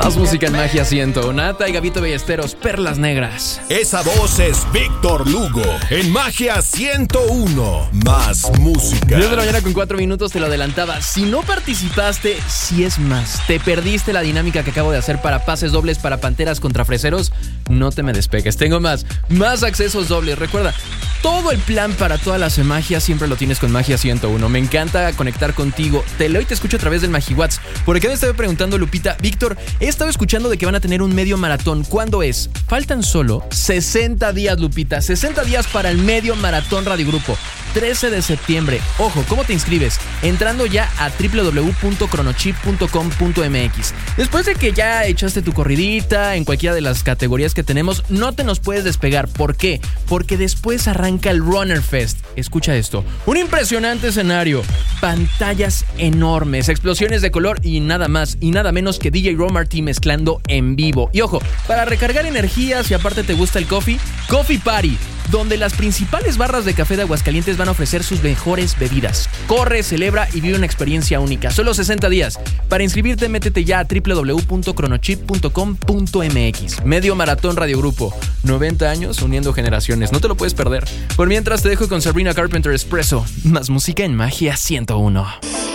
Más música en Magia 101. Nata y Gabito Ballesteros, Perlas Negras. Esa voz es Víctor Lugo en Magia 101. Más música. 10 de la mañana con 4 minutos, te lo adelantaba. Si no participaste, si es más, te perdiste la dinámica que acabo de hacer para pases dobles para Panteras contra Freseros, no te me despegues. Tengo más accesos dobles. Recuerda, todo el plan para todas las magias siempre lo tienes con Magia 101. Me encanta conectar contigo. Te leo y te escucho a través del MagiWhat's. Por acá me estaba preguntando Lupita, Víctor, he estado escuchando de que van a tener un medio maratón. ¿Cuándo es? Faltan solo 60 días, Lupita. 60 días para el medio maratón Radio Grupo. 13 de septiembre. Ojo, ¿cómo te inscribes? Entrando ya a www.cronochip.com.mx. Después de que ya echaste tu corridita en cualquiera de las categorías que tenemos, no te nos puedes despegar. ¿Por qué? Porque después arranca el Runner Fest. Escucha esto. Un impresionante escenario. Pantallas enormes, explosiones de color y nada más y nada menos que DJ Ro Martí mezclando en vivo. Y ojo, para recargar energías, si aparte te gusta el Coffee Party, donde las principales barras de café de Aguascalientes van a ofrecer sus mejores bebidas. Corre, celebra y vive una experiencia única. Solo 60 días. Para inscribirte, métete ya a www.cronochip.com.mx. Medio Maratón Radio Grupo. 90 años uniendo generaciones. No te lo puedes perder. Por mientras te dejo con Sabrina Carpenter Espresso. Más música en Magia 101.